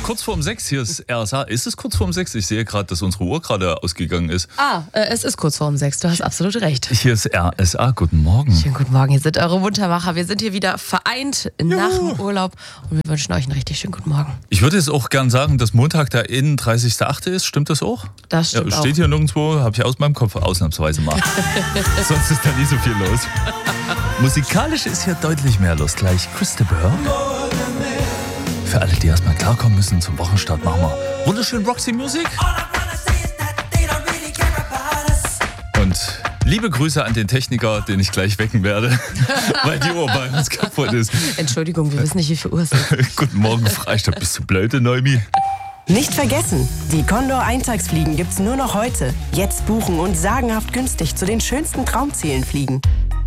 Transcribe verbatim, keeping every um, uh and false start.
kurz vor um sechs. Hier ist R S A. Ist es kurz vor um sechs? Ich sehe gerade, dass unsere Uhr gerade ausgegangen ist. Ah, äh, es ist kurz vor um sechs. Du hast absolut recht. Hier ist R S A. Guten Morgen. Schönen guten Morgen. Hier sind eure Muntermacher. Wir sind hier wieder vereint nach dem Urlaub und wir wünschen euch einen richtig schönen guten Morgen. Ich würde jetzt auch gern sagen, dass Montag der einunddreißigster achte ist. Stimmt das auch? Das stimmt ja, steht auch. hier nirgendwo. Habe ich aus meinem Kopf ausnahmsweise mal. Sonst ist da nie so viel los. Musikalisch ist hier deutlich mehr los. Gleich Christopher. Für alle, die erstmal klarkommen müssen, zum Wochenstart machen wir wunderschön Roxy Music. Und liebe Grüße an den Techniker, den ich gleich wecken werde, weil die Uhr bei uns kaputt ist. Entschuldigung, wir wissen nicht, wie viel Uhr es ist. Guten Morgen, Freistadt. Bist du blöde, Neumi? Nicht vergessen, die Condor Eintagsfliegen gibt's nur noch heute. Jetzt buchen und sagenhaft günstig zu den schönsten Traumzielen fliegen.